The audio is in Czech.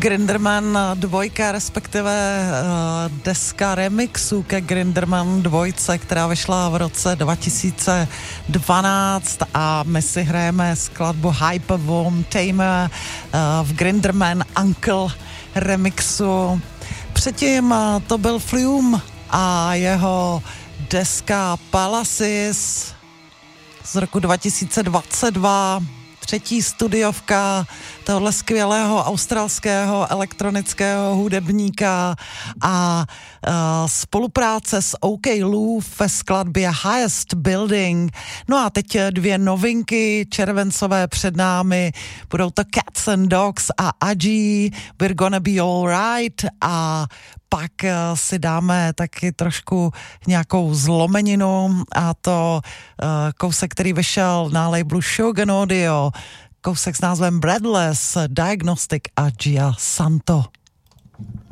Grinderman 2, respektive deska remixů ke Grinderman 2, která vyšla v roce 2012 a my si hrajeme skladbu Hyperworm Tamer v Grinderman Uncle remixu. Předtím to byl Flume a jeho deska Palaces z roku 2022, třetí studiovka tohle skvělého australského elektronického hudebníka a spolupráce s OK Lou ve skladbě Highest Building. No a teď 2 novinky červencové před námi, budou to Cats and Dogs a Aji, We're Gonna Be Alright, a pak si dáme taky trošku nějakou zlomeninu, a to kousek, který vyšel na labelu Shogun Audio, kousek s názvem Breadless, Diagnostic a Gia Santo.